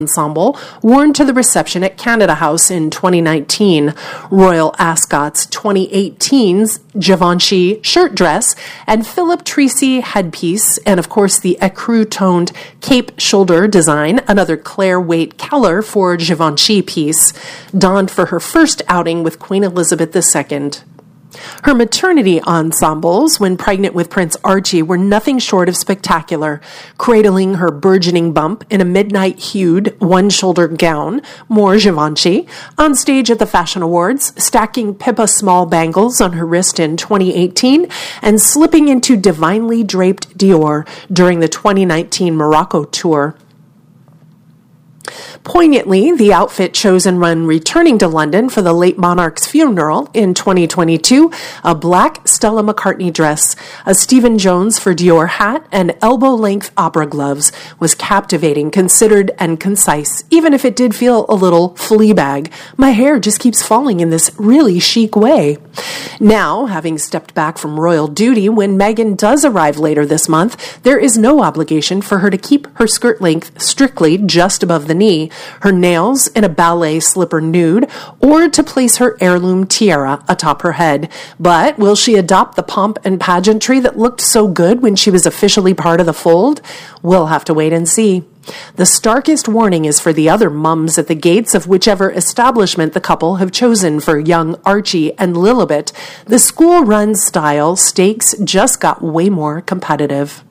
ensemble worn to the reception at Canada House in 2019, Royal Ascot's 2018's Givenchy shirt dress, and Philip Treacy headpiece, and of course the ecru-toned cape shoulder design, another Claire Waite Keller for Givenchy piece, donned for her first outing with Queen Elizabeth II. Her maternity ensembles, when pregnant with Prince Archie, were nothing short of spectacular, cradling her burgeoning bump in a midnight-hued one-shoulder gown, more Givenchy, on stage at the Fashion Awards, stacking Pippa small bangles on her wrist in 2018, and slipping into divinely draped Dior during the 2019 Morocco tour. Poignantly, the outfit chosen when returning to London for the late monarch's funeral in 2022, a black Stella McCartney dress, a Stephen Jones for Dior hat, and elbow-length opera gloves, was captivating, considered, and concise, even if it did feel a little Fleabag. My hair just keeps falling in this really chic way. Now, having stepped back from royal duty, when Meghan does arrive later this month, there is no obligation for her to keep her skirt length strictly just above the knee, her nails in a ballet slipper nude, or to place her heirloom tiara atop her head. But will she adopt the pomp and pageantry that looked so good when she was officially part of the fold? We'll have to wait and see. The starkest warning is for the other mums at the gates of whichever establishment the couple have chosen for young Archie and Lilibet. The school-run style stakes just got way more competitive.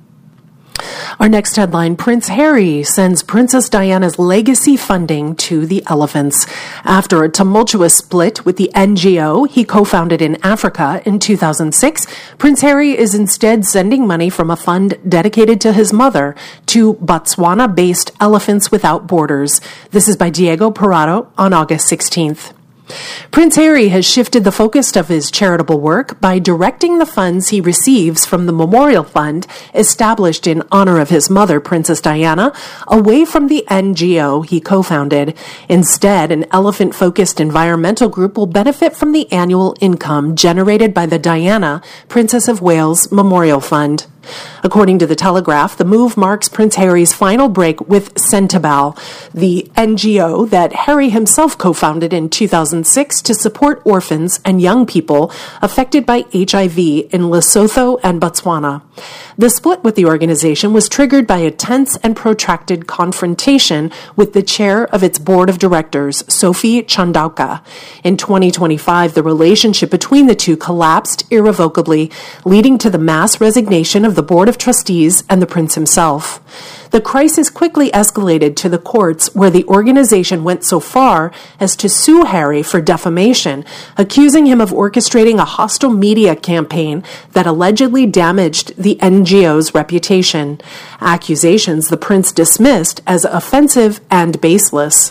Our next headline, Prince Harry sends Princess Diana's legacy funding to the elephants. After a tumultuous split with the NGO he co-founded in Africa in 2006, Prince Harry is instead sending money from a fund dedicated to his mother to Botswana-based Elephants Without Borders. This is by Diego Parado on August 16th. Prince Harry has shifted the focus of his charitable work by directing the funds he receives from the Memorial Fund established in honor of his mother, Princess Diana, away from the NGO he co-founded. Instead, an elephant-focused environmental group will benefit from the annual income generated by the Diana, Princess of Wales Memorial Fund. According to The Telegraph, the move marks Prince Harry's final break with Sentebale, the NGO that Harry himself co-founded in 2006 to support orphans and young people affected by HIV in Lesotho and Botswana. The split with the organization was triggered by a tense and protracted confrontation with the chair of its board of directors, Sophie Chandauka. In 2025, the relationship between the two collapsed irrevocably, leading to the mass resignation of the Board of Trustees and the Prince himself. The crisis quickly escalated to the courts, where the organization went so far as to sue Harry for defamation, accusing him of orchestrating a hostile media campaign that allegedly damaged the NGO's reputation. Accusations the Prince dismissed as offensive and baseless.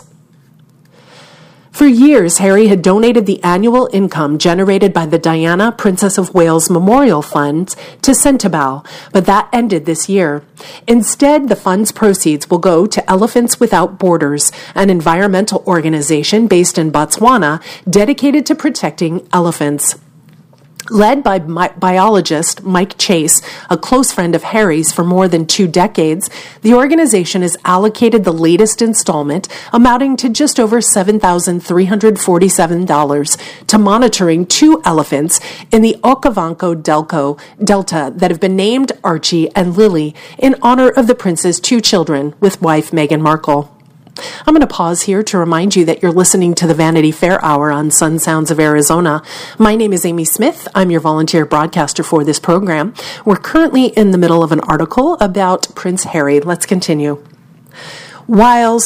For years, Harry had donated the annual income generated by the Diana, Princess of Wales Memorial Funds to Sentebale, but that ended this year. Instead, the fund's proceeds will go to Elephants Without Borders, an environmental organization based in Botswana dedicated to protecting elephants. Led by biologist Mike Chase, a close friend of Harry's for more than 2 decades, the organization has allocated the latest installment, amounting to just over $7,347, to monitoring 2 elephants in the Okavango Delta that have been named Archie and Lily in honor of the prince's 2 children with wife Meghan Markle. I'm going to pause here to remind you that you're listening to the Vanity Fair Hour on Sun Sounds of Arizona. My name is Amy Smith. I'm your volunteer broadcaster for this program. We're currently in the middle of an article about Prince Harry. Let's continue. While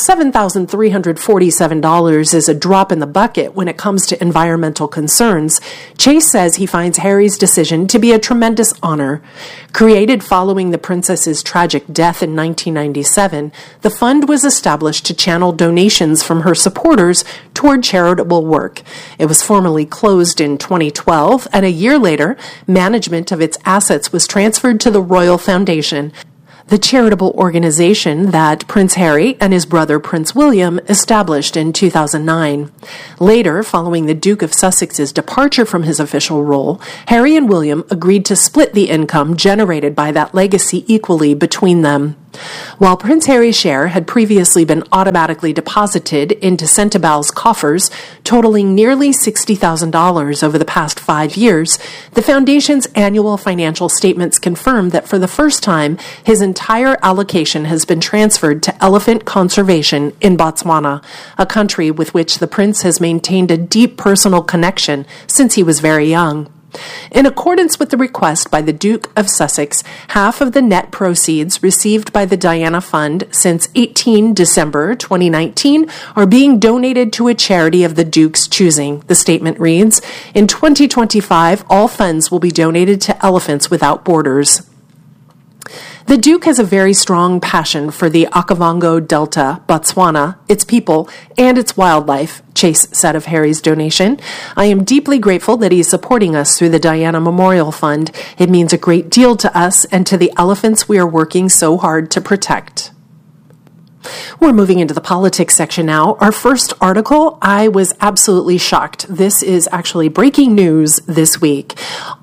$7,347 is a drop in the bucket when it comes to environmental concerns, Chase says he finds Harry's decision to be a tremendous honor. Created following the princess's tragic death in 1997, the fund was established to channel donations from her supporters toward charitable work. It was formally closed in 2012, and a year later, management of its assets was transferred to the Royal Foundation, the charitable organization that Prince Harry and his brother Prince William established in 2009. Later, following the Duke of Sussex's departure from his official role, Harry and William agreed to split the income generated by that legacy equally between them. While Prince Harry's share had previously been automatically deposited into Centibal's coffers, totaling nearly $60,000 over the past 5 years, the Foundation's annual financial statements confirm that for the first time, his entire allocation has been transferred to elephant conservation in Botswana, a country with which the prince has maintained a deep personal connection since he was very young. In accordance with the request by the Duke of Sussex, half of the net proceeds received by the Diana Fund since 18 December 2019 are being donated to a charity of the Duke's choosing, the statement reads. In 2025, all funds will be donated to Elephants Without Borders. The Duke has a very strong passion for the Okavango Delta, Botswana, its people, and its wildlife, Chase said of Harry's donation. I am deeply grateful that he is supporting us through the Diana Memorial Fund. It means a great deal to us and to the elephants we are working so hard to protect. We're moving into the politics section now. Our first article, I was absolutely shocked. This is actually breaking news this week.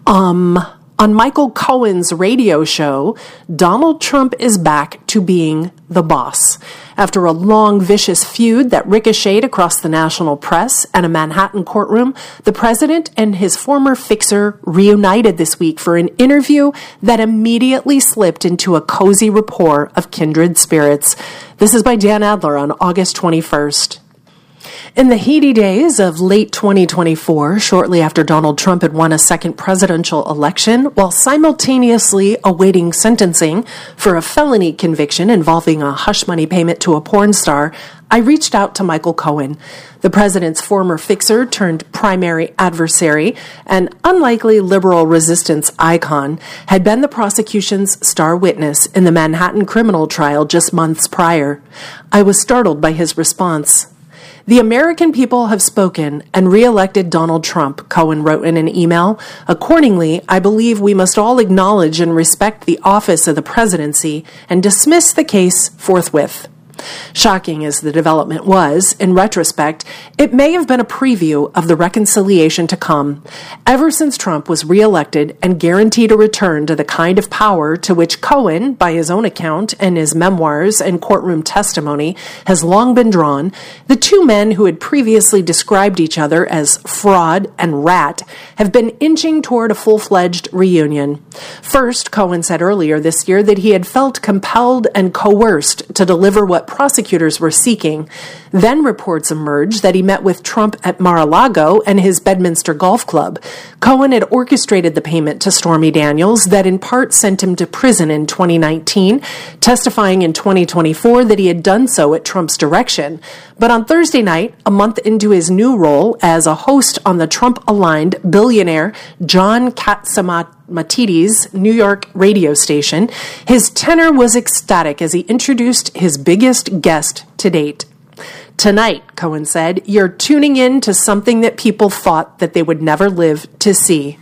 On Michael Cohen's radio show, Donald Trump is back to being the boss. After a long, vicious feud that ricocheted across the national press and a Manhattan courtroom, the president and his former fixer reunited this week for an interview that immediately slipped into a cozy rapport of kindred spirits. This is by Dan Adler on August 21st. In the heady days of late 2024, shortly after Donald Trump had won a second presidential election, while simultaneously awaiting sentencing for a felony conviction involving a hush money payment to a porn star, I reached out to Michael Cohen, the president's former fixer turned primary adversary and unlikely liberal resistance icon, had been the prosecution's star witness in the Manhattan criminal trial just months prior. I was startled by his response. The American people have spoken and re-elected Donald Trump, Cohen wrote in an email. Accordingly, I believe we must all acknowledge and respect the office of the presidency and dismiss the case forthwith. Shocking as the development was, in retrospect, it may have been a preview of the reconciliation to come. Ever since Trump was reelected and guaranteed a return to the kind of power to which Cohen, by his own account and his memoirs and courtroom testimony, has long been drawn, the two men who had previously described each other as fraud and rat have been inching toward a full-fledged reunion. First, Cohen said earlier this year that he had felt compelled and coerced to deliver what prosecutors were seeking. Then reports emerged that he met with Trump at Mar-a-Lago and his Bedminster Golf Club. Cohen had orchestrated the payment to Stormy Daniels that in part sent him to prison in 2019, testifying in 2024 that he had done so at Trump's direction. But on Thursday night, a month into his new role as a host on the Trump-aligned billionaire John Catsimatidis' New York radio station, his tenor was ecstatic as he introduced his biggest guest to date. Tonight, Cohen said, you're tuning in to something that people thought that they would never live to see.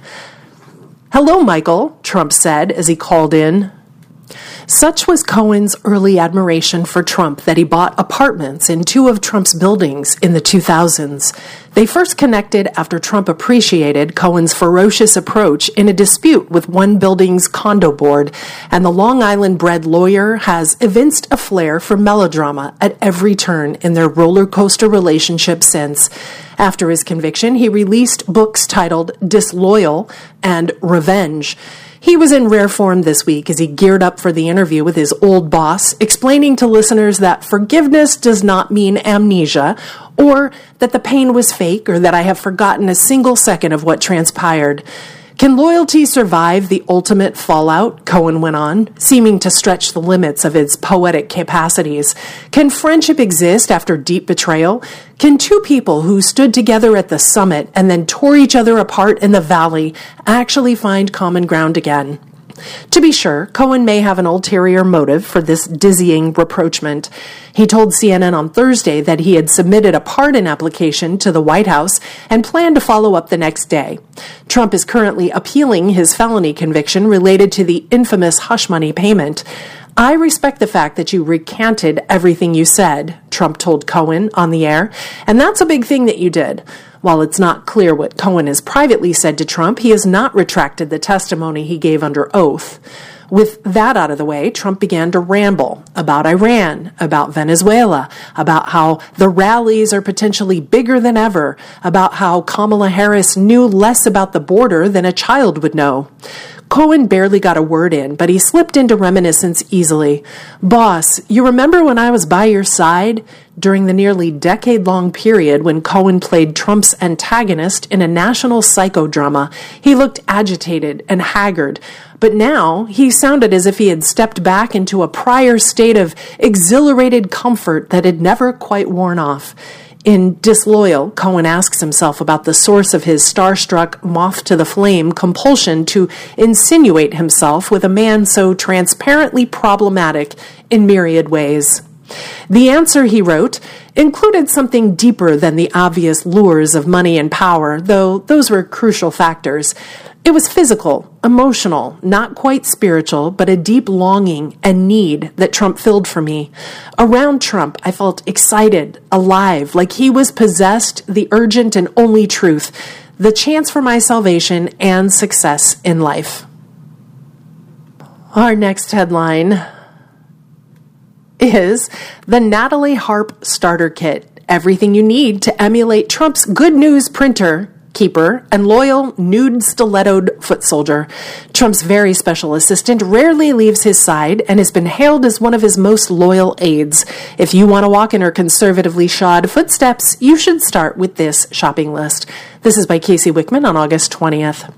Hello, Michael, Trump said as he called in. Such was Cohen's early admiration for Trump that he bought apartments in two of Trump's buildings in the 2000s. They first connected after Trump appreciated Cohen's ferocious approach in a dispute with one building's condo board, and the Long Island-bred lawyer has evinced a flair for melodrama at every turn in their roller coaster relationship since. After his conviction, he released books titled Disloyal and Revenge. He was in rare form this week as he geared up for the interview with his old boss, explaining to listeners that forgiveness does not mean amnesia, or that the pain was fake, or that I have forgotten a single second of what transpired. Can loyalty survive the ultimate fallout? Cohen went on, seeming to stretch the limits of its poetic capacities. Can friendship exist after deep betrayal? Can two people who stood together at the summit and then tore each other apart in the valley actually find common ground again? To be sure, Cohen may have an ulterior motive for this dizzying rapprochement. He told CNN on Thursday that he had submitted a pardon application to the White House and planned to follow up the next day. Trump is currently appealing his felony conviction related to the infamous hush money payment. I respect the fact that you recanted everything you said, Trump told Cohen on the air, and that's a big thing that you did. While it's not clear what Cohen has privately said to Trump, he has not retracted the testimony he gave under oath. With that out of the way, Trump began to ramble about Iran, about Venezuela, about how the rallies are potentially bigger than ever, about how Kamala Harris knew less about the border than a child would know. Cohen barely got a word in, but he slipped into reminiscence easily. "Boss, you remember when I was by your side during the nearly decade-long period when Cohen played Trump's antagonist in a national psychodrama? He looked agitated and haggard, but now he sounded as if he had stepped back into a prior state of exhilarated comfort that had never quite worn off." In Disloyal, Cohen asks himself about the source of his starstruck, moth-to-the-flame compulsion to insinuate himself with a man so transparently problematic in myriad ways. The answer, he wrote, included something deeper than the obvious lures of money and power, though those were crucial factors. It was physical, emotional, not quite spiritual, but a deep longing and need that Trump filled for me. Around Trump, I felt excited, alive, like he was possessed the urgent and only truth, the chance for my salvation and success in life. Our next headline is the Natalie Harp Starter Kit. Everything you need to emulate Trump's good news printer keeper and loyal nude stilettoed foot soldier. Trump's very special assistant rarely leaves his side and has been hailed as one of his most loyal aides. If you want to walk in her conservatively shod footsteps, you should start with this shopping list. This is by Casey Wickman on August 20th.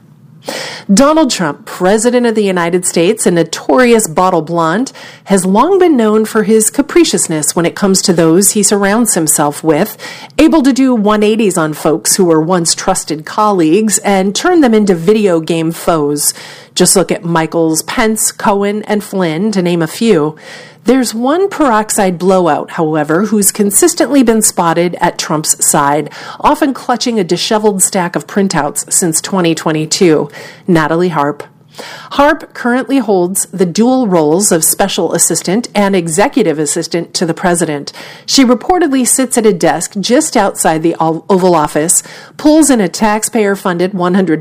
Donald Trump, President of the United States and notorious bottle blonde, has long been known for his capriciousness when it comes to those he surrounds himself with, able to do 180s on folks who were once trusted colleagues and turn them into video game foes. Just look at Michaels, Pence, Cohen, and Flynn, to name a few. There's one peroxide blowout, however, who's consistently been spotted at Trump's side, often clutching a disheveled stack of printouts since 2022, Natalie Harp. Harp currently holds the dual roles of special assistant and executive assistant to the president. She reportedly sits at a desk just outside the Oval Office, pulls in a taxpayer-funded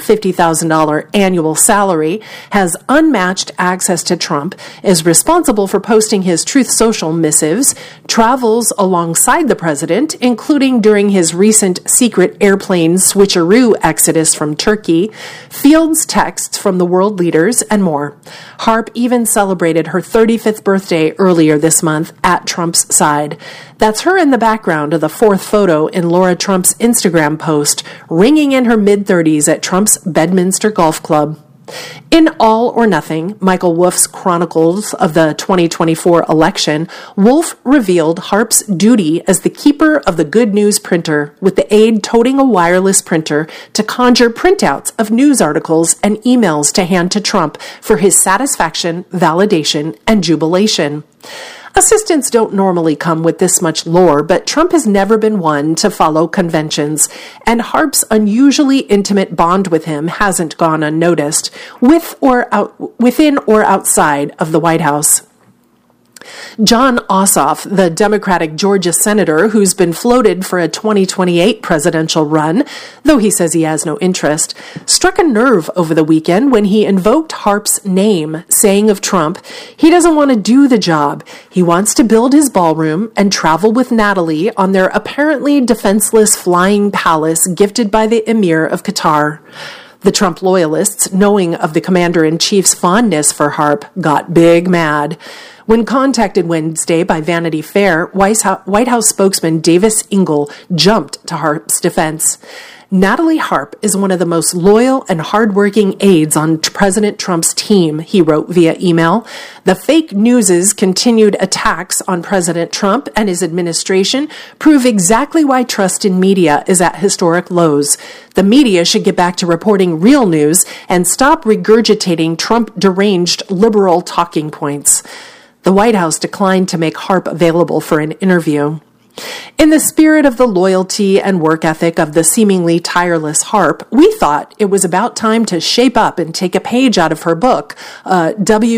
$150,000 annual salary, has unmatched access to Trump, is responsible for posting his Truth Social missives, travels alongside the president, including during his recent secret airplane switcheroo exodus from Turkey, fields texts from the world leaders, and more. Harp even celebrated her 35th birthday earlier this month at Trump's side. That's her in the background of the fourth photo in Laura Trump's Instagram post, ringing in her mid-30s at Trump's Bedminster Golf Club. In All or Nothing, Michael Wolff's Chronicles of the 2024 election, Wolff revealed Harp's duty as the keeper of the good news printer, with the aide toting a wireless printer to conjure printouts of news articles and emails to hand to Trump for his satisfaction, validation, and jubilation. Assistants don't normally come with this much lore, but Trump has never been one to follow conventions, and Harp's unusually intimate bond with him hasn't gone unnoticed, within or outside of the White House. John Ossoff, the Democratic Georgia senator who's been floated for a 2028 presidential run, though he says he has no interest, struck a nerve over the weekend when he invoked Harp's name, saying of Trump, he doesn't want to do the job. He wants to build his ballroom and travel with Natalie on their apparently defenseless flying palace gifted by the Emir of Qatar. The Trump loyalists, knowing of the commander-in-chief's fondness for Harp, got big mad. When contacted Wednesday by Vanity Fair, White House spokesman Davis Ingle jumped to Harp's defense. Natalie Harp is one of the most loyal and hardworking aides on President Trump's team, he wrote via email. The fake news's continued attacks on President Trump and his administration prove exactly why trust in media is at historic lows. The media should get back to reporting real news and stop regurgitating Trump-deranged liberal talking points. The White House declined to make Harp available for an interview. In the spirit of the loyalty and work ethic of the seemingly tireless Harp, we thought it was about time to shape up and take a page out of her book, a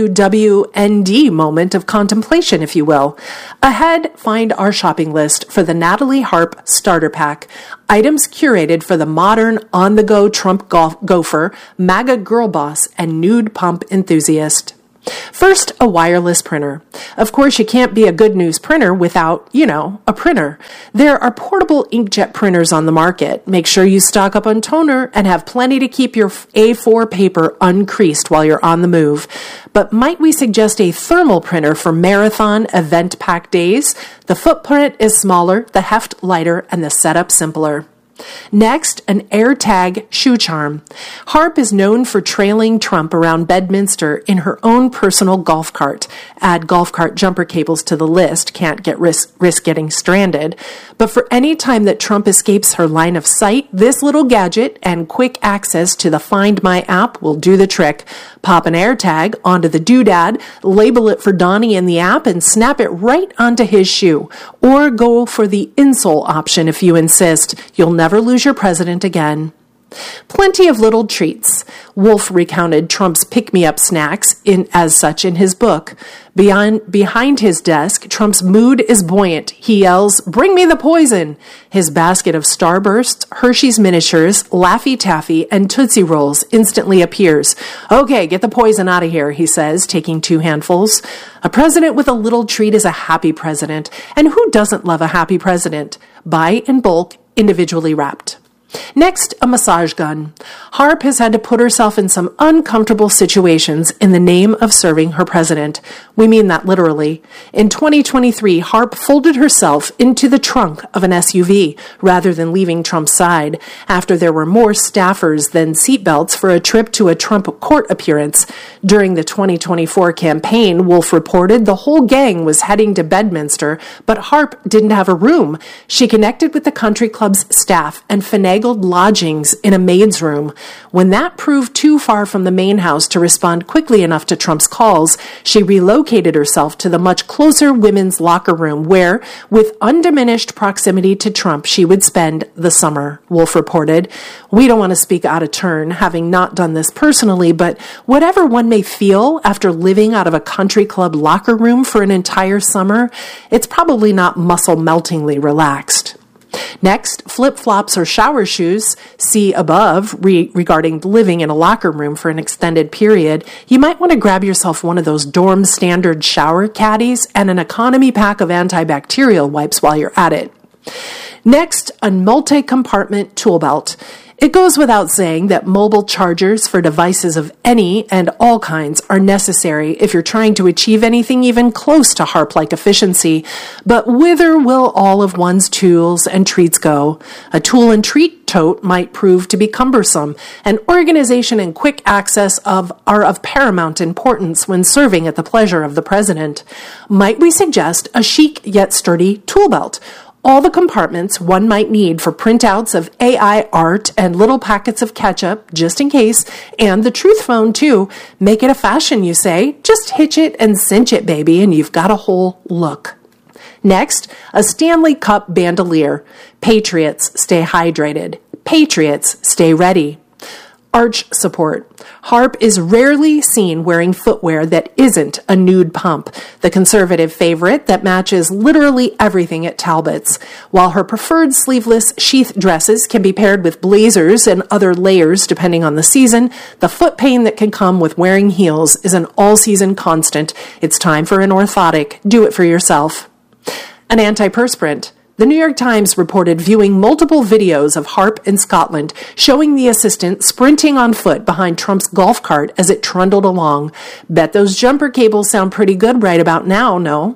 WWND moment of contemplation, if you will. Ahead, find our shopping list for the Natalie Harp Starter Pack, items curated for the modern, on-the-go Trump gopher, MAGA girl boss, and nude pump enthusiast. First, a wireless printer. Of course, you can't be a good news printer without, a printer. There are portable inkjet printers on the market. Make sure you stock up on toner and have plenty to keep your A4 paper uncreased while you're on the move. But might we suggest a thermal printer for marathon event-packed days? The footprint is smaller, the heft lighter, and the setup simpler. Next, an AirTag shoe charm. Harp is known for trailing Trump around Bedminster in her own personal golf cart. Add golf cart jumper cables to the list. Can't risk getting stranded. But for any time that Trump escapes her line of sight, this little gadget and quick access to the Find My app will do the trick. Pop an AirTag onto the doodad, label it for Donnie in the app, and snap it right onto his shoe. Or go for the insole option if you insist. You'll never lose your president again. Plenty of little treats. Wolf recounted Trump's pick-me-up snacks as such in his book. Behind his desk, Trump's mood is buoyant. He yells, "Bring me the poison!" His basket of Starbursts, Hershey's miniatures, Laffy Taffy, and Tootsie Rolls instantly appears. "Okay, get the poison out of here," he says, taking 2 handfuls. A president with a little treat is a happy president. And who doesn't love a happy president? Buy in bulk, individually wrapped. Next, a massage gun. Harp has had to put herself in some uncomfortable situations in the name of serving her president. We mean that literally. In 2023, Harp folded herself into the trunk of an SUV rather than leaving Trump's side after there were more staffers than seatbelts for a trip to a Trump court appearance. During the 2024 campaign, Wolf reported the whole gang was heading to Bedminster, but Harp didn't have a room. She connected with the country club's staff and finagled lodgings in a maid's room. When that proved too far from the main house to respond quickly enough to Trump's calls, she relocated herself to the much closer women's locker room where, with undiminished proximity to Trump, she would spend the summer, Wolf reported. We don't want to speak out of turn, having not done this personally, but whatever one may feel after living out of a country club locker room for an entire summer, it's probably not muscle-meltingly relaxed. Next, flip-flops or shower shoes. See above regarding living in a locker room for an extended period. You might want to grab yourself one of those dorm standard shower caddies and an economy pack of antibacterial wipes while you're at it. Next, a multi-compartment tool belt. It goes without saying that mobile chargers for devices of any and all kinds are necessary if you're trying to achieve anything even close to harp-like efficiency. But whither will all of one's tools and treats go? A tool and treat tote might prove to be cumbersome, and organization and quick access are of paramount importance when serving at the pleasure of the president. Might we suggest a chic yet sturdy tool belt? All the compartments one might need for printouts of AI art and little packets of ketchup, just in case, and the truth phone, too. Make it a fashion, you say? Just hitch it and cinch it, baby, and you've got a whole look. Next, a Stanley Cup bandolier. Patriots, stay hydrated. Patriots, stay ready. Arch support. Harp is rarely seen wearing footwear that isn't a nude pump, the conservative favorite that matches literally everything at Talbot's. While her preferred sleeveless sheath dresses can be paired with blazers and other layers depending on the season, the foot pain that can come with wearing heels is an all-season constant. It's time for an orthotic. Do it for yourself. An antiperspirant. The New York Times reported viewing multiple videos of Harp in Scotland, showing the assistant sprinting on foot behind Trump's golf cart as it trundled along. Bet those jumper cables sound pretty good right about now, no?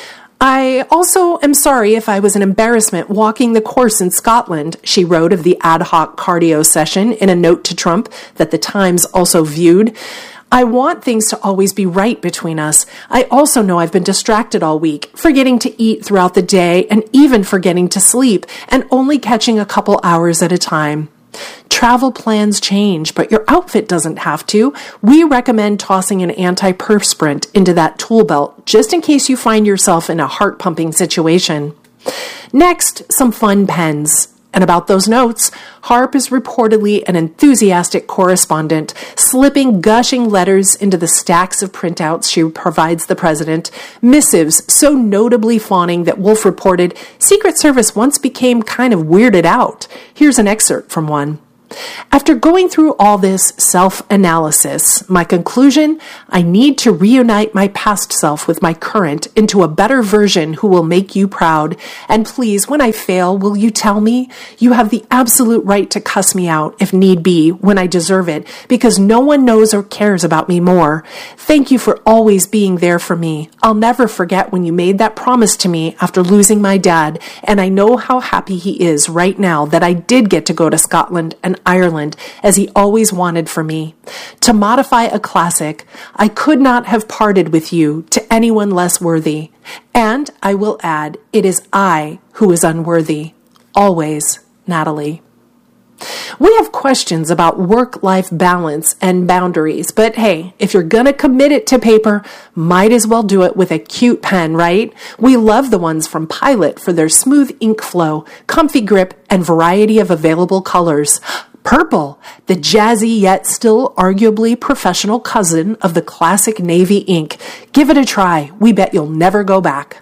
I also am sorry if I was an embarrassment walking the course in Scotland, she wrote of the ad hoc cardio session in a note to Trump that the Times also viewed. I want things to always be right between us. I also know I've been distracted all week, forgetting to eat throughout the day and even forgetting to sleep and only catching a couple hours at a time. Travel plans change, but your outfit doesn't have to. We recommend tossing an antiperspirant into that tool belt just in case you find yourself in a heart-pumping situation. Next, some fun pens. And about those notes, Harp is reportedly an enthusiastic correspondent, slipping gushing letters into the stacks of printouts she provides the president, missives so notably fawning that Wolf reported Secret Service once became kind of weirded out. Here's an excerpt from one. After going through all this self-analysis, my conclusion, I need to reunite my past self with my current into a better version who will make you proud. And please, when I fail, will you tell me? You have the absolute right to cuss me out if need be when I deserve it, because no one knows or cares about me more. Thank you for always being there for me. I'll never forget when you made that promise to me after losing my dad, and I know how happy he is right now that I did get to go to Scotland and Ireland, as he always wanted for me. To modify a classic, I could not have parted with you to anyone less worthy. And I will add, it is I who is unworthy. Always, Natalie. We have questions about work-life balance and boundaries, but hey, if you're gonna commit it to paper, might as well do it with a cute pen, right? We love the ones from Pilot for their smooth ink flow, comfy grip, and variety of available colors. Purple, the jazzy yet still arguably professional cousin of the classic navy ink. Give it a try. We bet you'll never go back.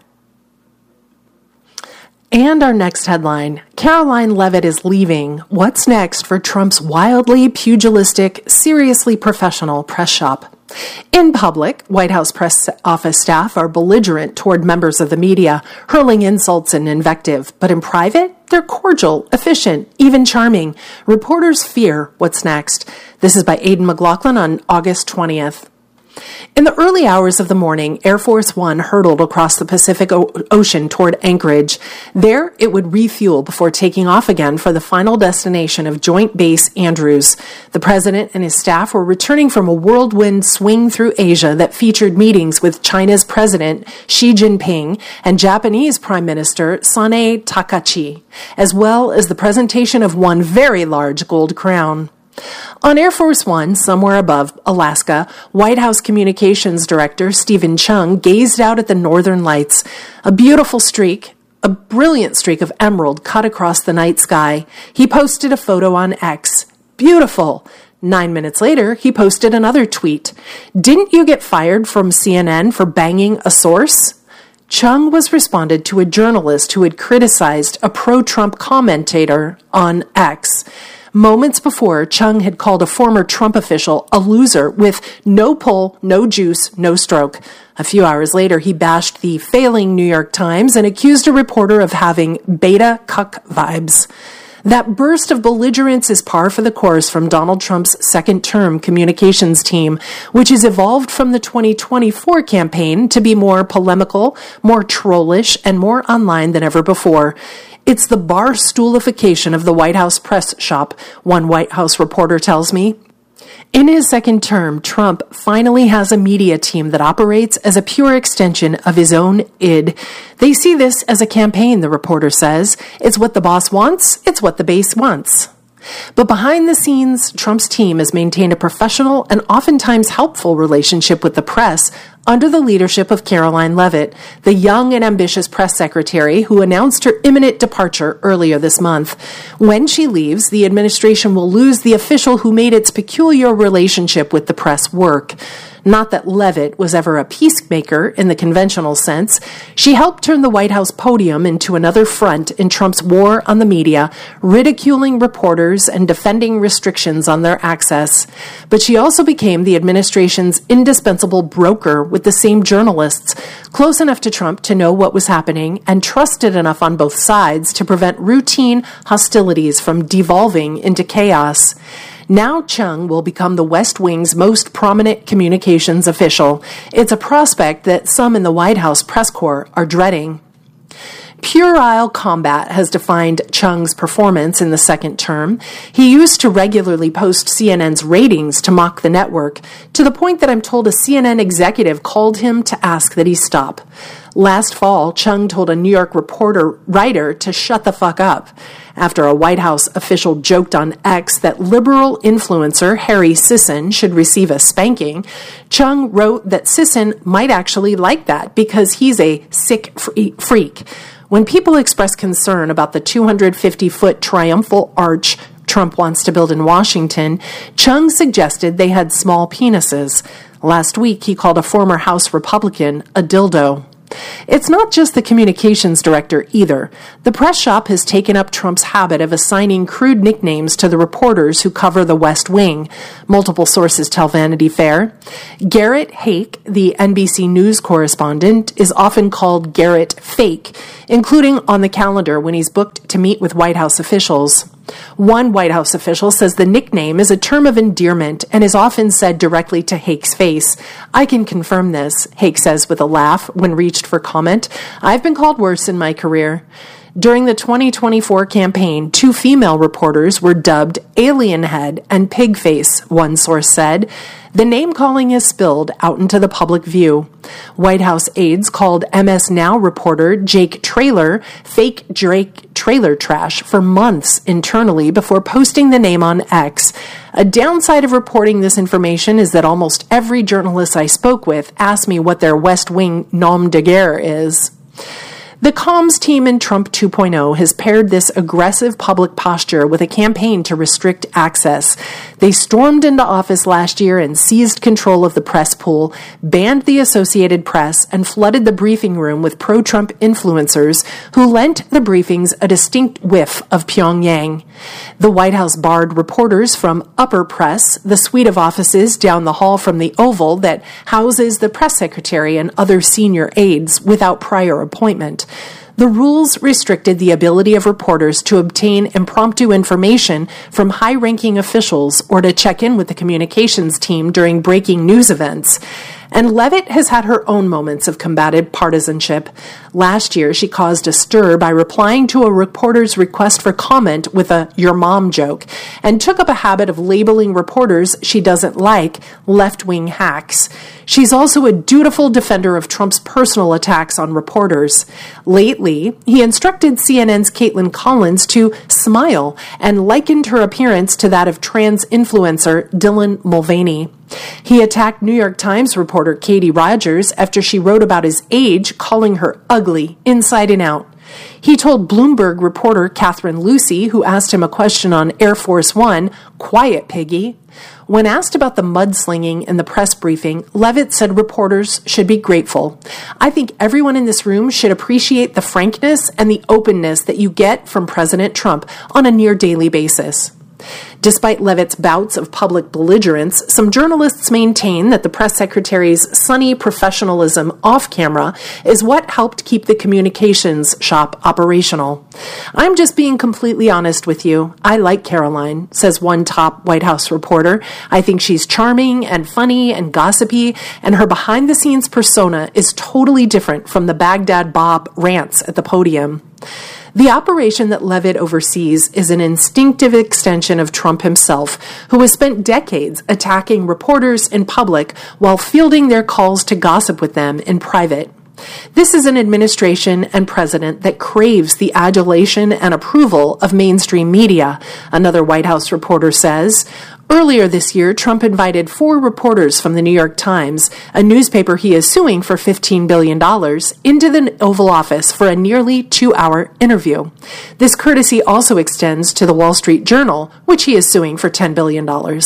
And our next headline, Caroline Leavitt is leaving. What's next for Trump's wildly pugilistic, seriously professional press shop? In public, White House press office staff are belligerent toward members of the media, hurling insults and invective. But in private, they're cordial, efficient, even charming. Reporters fear what's next. This is by Aidan McLaughlin on August 20th. In the early hours of the morning, Air Force One hurtled across the Pacific Ocean toward Anchorage. There, it would refuel before taking off again for the final destination of Joint Base Andrews. The president and his staff were returning from a whirlwind swing through Asia that featured meetings with China's president, Xi Jinping, and Japanese Prime Minister, Sanae Takachi, as well as the presentation of one very large gold crown. On Air Force One, somewhere above Alaska, White House Communications Director Stephen Chung gazed out at the northern lights. A beautiful streak, a brilliant streak of emerald cut across the night sky. He posted a photo on X. Beautiful. 9 minutes later, he posted another tweet. Didn't you get fired from CNN for banging a source? Chung was responded to a journalist who had criticized a pro-Trump commentator on X. Moments before, Chung had called a former Trump official a loser with no pull, no juice, no stroke. A few hours later, he bashed the failing New York Times and accused a reporter of having beta cuck vibes. That burst of belligerence is par for the course from Donald Trump's second-term communications team, which has evolved from the 2024 campaign to be more polemical, more trollish, and more online than ever before. It's the barstoolification of the White House press shop, one White House reporter tells me. In his second term, Trump finally has a media team that operates as a pure extension of his own id. They see this as a campaign, the reporter says. It's what the boss wants, it's what the base wants. But behind the scenes, Trump's team has maintained a professional and oftentimes helpful relationship with the press under the leadership of Caroline Leavitt, the young and ambitious press secretary who announced her imminent departure earlier this month. When she leaves, the administration will lose the official who made its peculiar relationship with the press work. Not that Leavitt was ever a peacemaker in the conventional sense. She helped turn the White House podium into another front in Trump's war on the media, ridiculing reporters and defending restrictions on their access. But she also became the administration's indispensable broker with the same journalists, close enough to Trump to know what was happening and trusted enough on both sides to prevent routine hostilities from devolving into chaos. Now Chung will become the West Wing's most prominent communications official. It's a prospect that some in the White House press corps are dreading. Puerile combat has defined Chung's performance in the second term. He used to regularly post CNN's ratings to mock the network, to the point that I'm told a CNN executive called him to ask that he stop. Last fall, Chung told a New York writer to shut the fuck up. After a White House official joked on X that liberal influencer Harry Sisson should receive a spanking, Chung wrote that Sisson might actually like that because he's a sick freak. When people express concern about the 250-foot triumphal arch Trump wants to build in Washington, Chung suggested they had small penises. Last week, he called a former House Republican a dildo. It's not just the communications director either. The press shop has taken up Trump's habit of assigning crude nicknames to the reporters who cover the West Wing, multiple sources tell Vanity Fair. Garrett Hake, the NBC News correspondent, is often called Garrett Fake, including on the calendar when he's booked to meet with White House officials. One White House official says the nickname is a term of endearment and is often said directly to Hake's face. I can confirm this, Hake says with a laugh when reached for comment. I've been called worse in my career. During the 2024 campaign, 2 female reporters were dubbed Alien Head and Pig Face, one source said. The name-calling is spilled out into the public view. White House aides called MS Now reporter Jake Traylor fake Drake trailer trash for months internally before posting the name on X. A downside of reporting this information is that almost every journalist I spoke with asked me what their West Wing nom de guerre is. The comms team in Trump 2.0 has paired this aggressive public posture with a campaign to restrict access. They stormed into office last year and seized control of the press pool, banned the Associated Press, and flooded the briefing room with pro-Trump influencers who lent the briefings a distinct whiff of Pyongyang. The White House barred reporters from Upper Press, the suite of offices down the hall from the Oval that houses the press secretary and other senior aides without prior appointment. The rules restricted the ability of reporters to obtain impromptu information from high-ranking officials or to check in with the communications team during breaking news events. And Leavitt has had her own moments of combative partisanship. Last year, she caused a stir by replying to a reporter's request for comment with a "your mom" joke, and took up a habit of labeling reporters she doesn't like left-wing hacks. She's also a dutiful defender of Trump's personal attacks on reporters. Lately, he instructed CNN's Caitlin Collins to smile and likened her appearance to that of trans influencer Dylan Mulvaney. He attacked New York Times reporter Katie Rogers after she wrote about his age, calling her ugly inside and out. He told Bloomberg reporter Catherine Lucy, who asked him a question on Air Force One, "Quiet, piggy." When asked about the mudslinging in the press briefing, Leavitt said reporters should be grateful. "I think everyone in this room should appreciate the frankness and the openness that you get from President Trump on a near-daily basis." Despite Leavitt's bouts of public belligerence, some journalists maintain that the press secretary's sunny professionalism off-camera is what helped keep the communications shop operational. "I'm just being completely honest with you. I like Caroline," says one top White House reporter. "I think she's charming and funny and gossipy, and her behind-the-scenes persona is totally different from the Baghdad Bob rants at the podium." The operation that Leavitt oversees is an instinctive extension of Trump himself, who has spent decades attacking reporters in public while fielding their calls to gossip with them in private. This is an administration and president that craves the adulation and approval of mainstream media, another White House reporter says. Earlier this year, Trump invited 4 reporters from the New York Times, a newspaper he is suing for $15 billion, into the Oval Office for a nearly 2-hour interview. This courtesy also extends to the Wall Street Journal, which he is suing for $10 billion.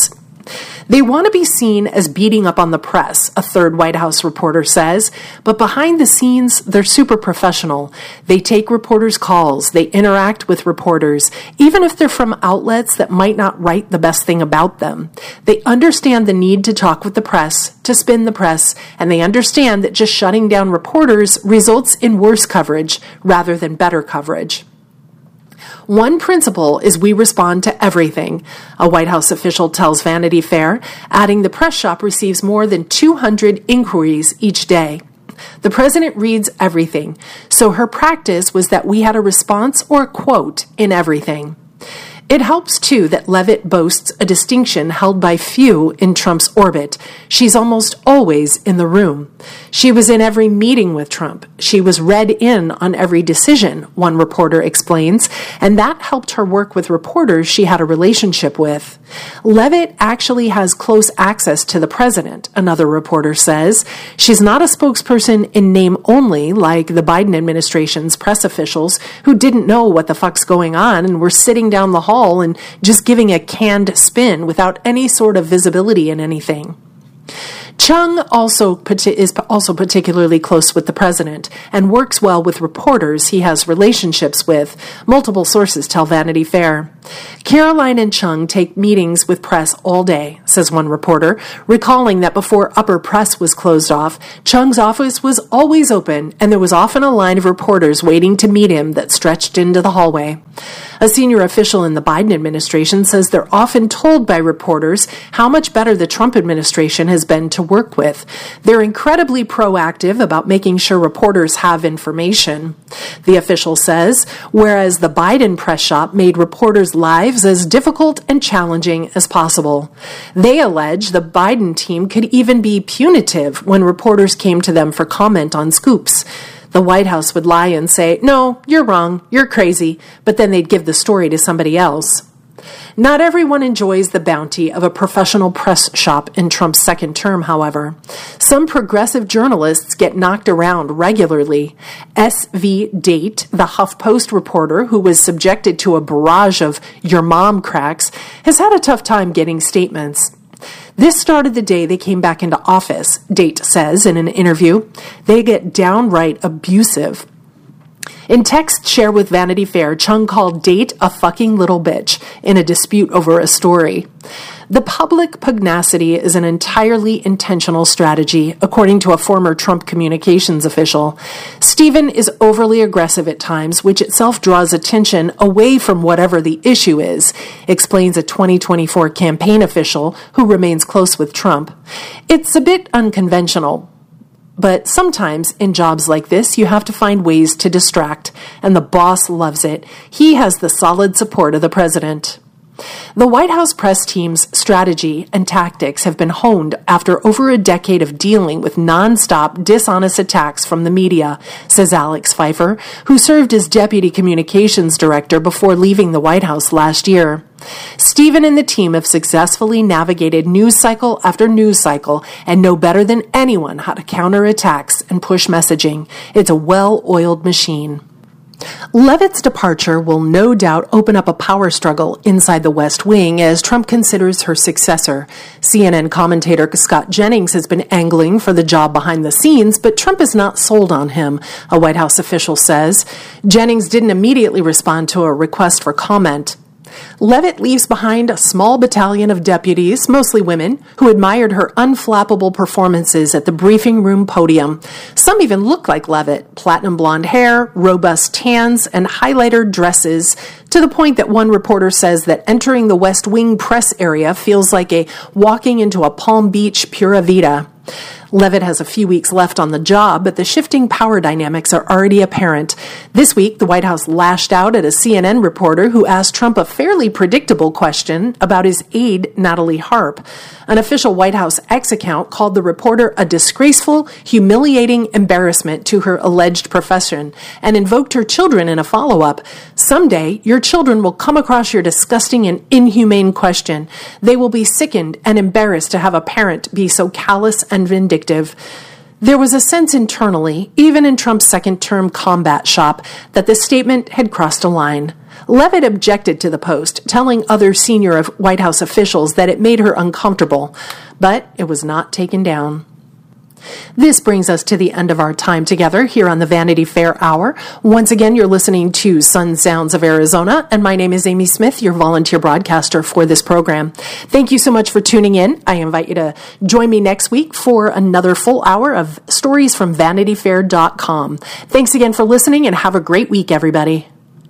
They want to be seen as beating up on the press, a third White House reporter says, but behind the scenes, they're super professional. They take reporters' calls, they interact with reporters, even if they're from outlets that might not write the best thing about them. They understand the need to talk with the press, to spin the press, and they understand that just shutting down reporters results in worse coverage rather than better coverage. One principle is we respond to everything, a White House official tells Vanity Fair, adding the press shop receives more than 200 inquiries each day. The president reads everything, so her practice was that we had a response or a quote in everything. It helps, too, that Leavitt boasts a distinction held by few in Trump's orbit. She's almost always in the room. She was in every meeting with Trump. She was read in on every decision, one reporter explains, and that helped her work with reporters she had a relationship with. Leavitt actually has close access to the president, another reporter says. She's not a spokesperson in name only, like the Biden administration's press officials who didn't know what the fuck's going on and were sitting down the hall and just giving a canned spin without any sort of visibility in anything. Chung is also particularly close with the president and works well with reporters he has relationships with, multiple sources tell Vanity Fair. Caroline and Chung take meetings with press all day, says one reporter, recalling that before upper press was closed off, Chung's office was always open and there was often a line of reporters waiting to meet him that stretched into the hallway. A senior official in the Biden administration says they're often told by reporters how much better the Trump administration has been to work with. They're incredibly proactive about making sure reporters have information. The official says, whereas the Biden press shop made reporters' lives as difficult and challenging as possible. They allege the Biden team could even be punitive when reporters came to them for comment on scoops. The White House would lie and say, "No, you're wrong, you're crazy," but then they'd give the story to somebody else. Not everyone enjoys the bounty of a professional press shop in Trump's second term, however. Some progressive journalists get knocked around regularly. S.V. Date, the HuffPost reporter who was subjected to a barrage of "your mom" cracks, has had a tough time getting statements. This started the day they came back into office, Date says in an interview. They get downright abusive. In text shared with Vanity Fair, Chung called Date a fucking little bitch in a dispute over a story. The public pugnacity is an entirely intentional strategy, according to a former Trump communications official. Stephen is overly aggressive at times, which itself draws attention away from whatever the issue is, explains a 2024 campaign official who remains close with Trump. It's a bit unconventional. But sometimes in jobs like this, you have to find ways to distract, and the boss loves it. He has the solid support of the president. The White House press team's strategy and tactics have been honed after over a decade of dealing with nonstop dishonest attacks from the media, says Alex Pfeiffer, who served as deputy communications director before leaving the White House last year. Stephen and the team have successfully navigated news cycle after news cycle and know better than anyone how to counter attacks and push messaging. It's a well-oiled machine. Leavitt's departure will no doubt open up a power struggle inside the West Wing as Trump considers her successor. CNN commentator Scott Jennings has been angling for the job behind the scenes, but Trump is not sold on him, a White House official says. Jennings didn't immediately respond to a request for comment. Leavitt leaves behind a small battalion of deputies, mostly women, who admired her unflappable performances at the briefing room podium. Some even look like Leavitt: platinum blonde hair, robust tans, and highlighter dresses, to the point that one reporter says that entering the West Wing press area feels like walking into a Palm Beach Pura Vida. Leavitt has a few weeks left on the job, but the shifting power dynamics are already apparent. This week, the White House lashed out at a CNN reporter who asked Trump a fairly predictable question about his aide, Natalie Harp. An official White House X account called the reporter a disgraceful, humiliating embarrassment to her alleged profession and invoked her children in a follow-up. Someday, your children will come across your disgusting and inhumane question. They will be sickened and embarrassed to have a parent be so callous and vindictive. There was a sense internally, even in Trump's second-term combat shop, that the statement had crossed a line. Leavitt objected to the post, telling other senior White House officials that it made her uncomfortable, but it was not taken down. This brings us to the end of our time together here on the Vanity Fair Hour. Once again, you're listening to Sun Sounds of Arizona, and my name is Amy Smith, your volunteer broadcaster for this program. Thank you so much for tuning in. I invite you to join me next week for another full hour of stories from VanityFair.com. Thanks again for listening, and have a great week, everybody.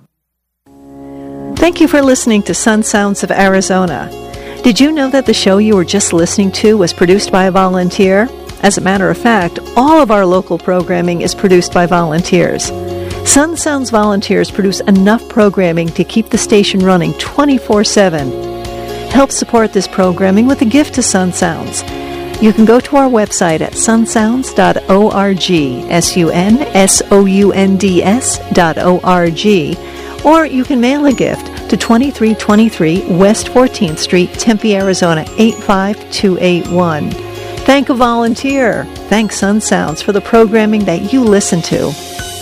Thank you for listening to Sun Sounds of Arizona. Did you know that the show you were just listening to was produced by a volunteer? As a matter of fact, all of our local programming is produced by volunteers. Sun Sounds volunteers produce enough programming to keep the station running 24/7. Help support this programming with a gift to Sun Sounds. You can go to our website at sunsounds.org, sunsounds.org, or you can mail a gift to 2323 West 14th Street, Tempe, Arizona 85281. Thank a volunteer. Thank Sun Sounds for the programming that you listen to.